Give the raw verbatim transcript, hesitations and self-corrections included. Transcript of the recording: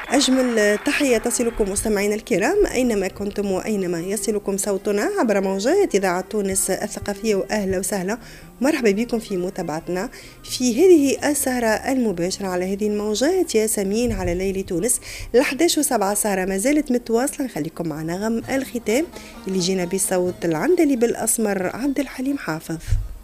أجمل تحية تصلكم مستمعينا الكرام أينما كنتم وأينما يصلكم صوتنا عبر موجات إذاعة تونس الثقافية، وأهلا وسهلا ومرحبا بكم في متابعتنا في هذه السهرة المباشرة على هذه الموجات ياسمين على ليل تونس الأحداش وسبعة. سهرة ما زالت متواصلة، نخليكم مع نغم الختام اللي جينا بصوت العندليب الأسمر عبد الحليم حافظ.